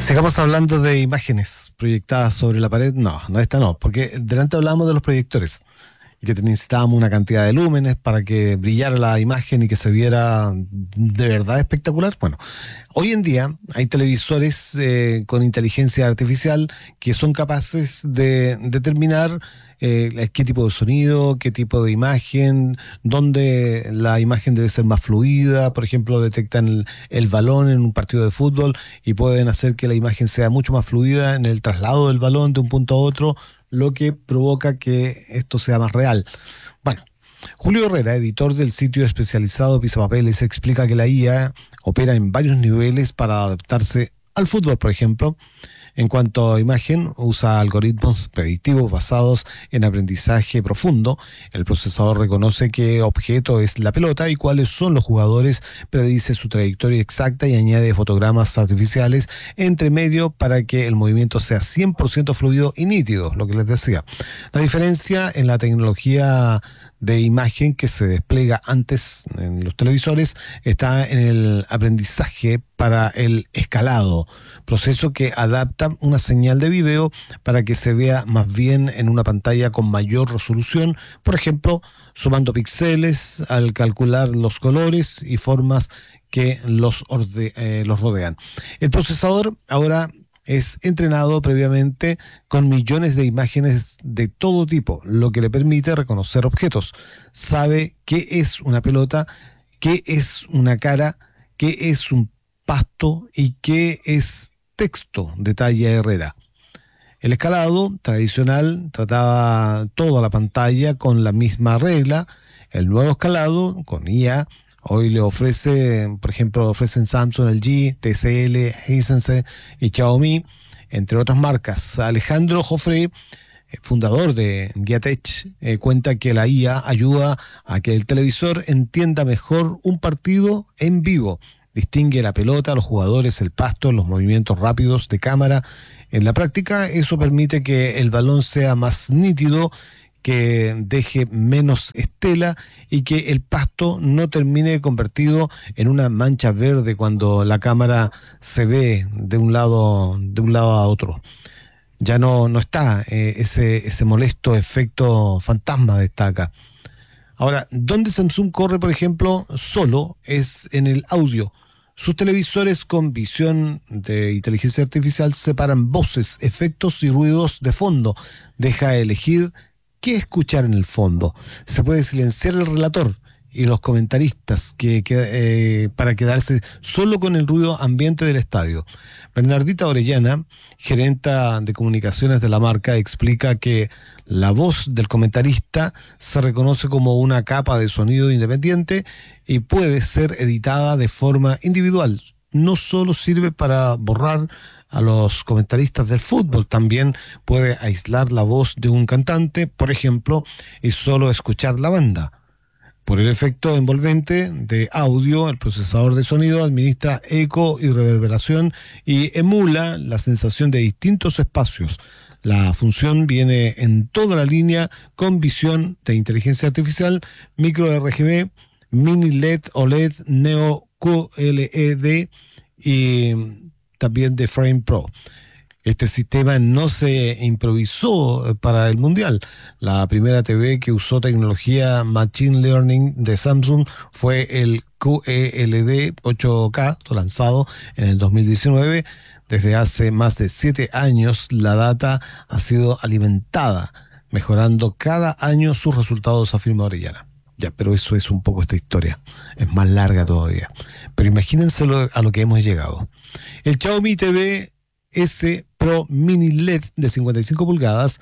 Sigamos hablando de imágenes proyectadas sobre la pared. No, esta no, porque delante hablábamos de los proyectores y que necesitábamos una cantidad de lúmenes para que brillara la imagen y que se viera de verdad espectacular. Bueno, hoy en día hay televisores con inteligencia artificial que son capaces de determinar qué tipo de sonido, qué tipo de imagen, dónde la imagen debe ser más fluida. Por ejemplo, detectan el balón en un partido de fútbol y pueden hacer que la imagen sea mucho más fluida en el traslado del balón de un punto a otro, lo que provoca que esto sea más real. Bueno, Julio Herrera, editor del sitio especializado Pisapapeles, explica que la IA opera en varios niveles para adaptarse al fútbol, por ejemplo. En cuanto a imagen, usa algoritmos predictivos basados en aprendizaje profundo. El procesador reconoce qué objeto es la pelota y cuáles son los jugadores, predice su trayectoria exacta y añade fotogramas artificiales entre medio para que el movimiento sea 100% fluido y nítido, lo que les decía. La diferencia en la tecnología de imagen que se despliega antes en los televisores está en el aprendizaje para el escalado, proceso que adapta una señal de video para que se vea más bien en una pantalla con mayor resolución, por ejemplo, sumando píxeles al calcular los colores y formas que los rodean. El procesador ahora es entrenado previamente con millones de imágenes de todo tipo, lo que le permite reconocer objetos. Sabe qué es una pelota, qué es una cara, qué es un pasto y qué es texto, detalla Herrera. El escalado tradicional trataba toda la pantalla con la misma regla. El nuevo escalado, con IA, hoy le ofrece, por ejemplo, ofrecen Samsung, LG, TCL, Hisense y Xiaomi, entre otras marcas. Alejandro Jofre, fundador de Guiatech, cuenta que la IA ayuda a que el televisor entienda mejor un partido en vivo. Distingue la pelota, los jugadores, el pasto, los movimientos rápidos de cámara. En la práctica, eso permite que el balón sea más nítido, que deje menos estela y que el pasto no termine convertido en una mancha verde cuando la cámara se ve de un lado a otro. Ya no está ese molesto efecto fantasma destaca. Ahora, donde Samsung corre, por ejemplo, solo es en el audio. Sus televisores con visión de inteligencia artificial separan voces, efectos y ruidos de fondo. Deja elegir qué escuchar en el fondo. Se puede silenciar el relator y los comentaristas para quedarse solo con el ruido ambiente del estadio. Bernardita Orellana, gerenta de comunicaciones de la marca, explica que la voz del comentarista se reconoce como una capa de sonido independiente y puede ser editada de forma individual. No solo sirve para borrar a los comentaristas del fútbol, también puede aislar la voz de un cantante, por ejemplo, y solo escuchar la banda. Por el efecto envolvente de audio, el procesador de sonido administra eco y reverberación y emula la sensación de distintos espacios. La función viene en toda la línea con visión de inteligencia artificial, micro RGB, mini LED, OLED, Neo QLED y también de Frame Pro. Este sistema no se improvisó para el Mundial. La primera TV que usó tecnología Machine Learning de Samsung fue el QLED 8K, lanzado en el 2019. Desde hace más de 7 años, la data ha sido alimentada, mejorando cada año sus resultados, afirma Orellana. Ya, pero eso es un poco esta historia. Es más larga todavía. Pero imagínense a lo que hemos llegado. El Xiaomi TV S Pro Mini LED de 55 pulgadas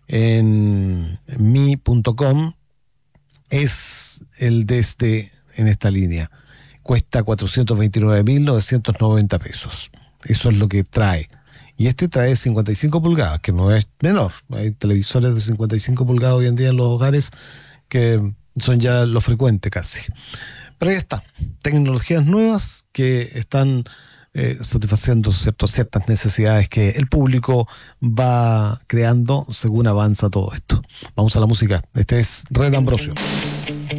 en mi.com es el en esta línea. Cuesta 429.990 pesos. Eso es lo que trae. Y este trae 55 pulgadas, que no es menor. Hay televisores de 55 pulgadas hoy en día en los hogares que son ya lo frecuente casi. Pero ahí está. Tecnologías nuevas que están satisfaciendo ciertas necesidades que el público va creando según avanza todo esto. Vamos a la música. Este es Red Ambrosio.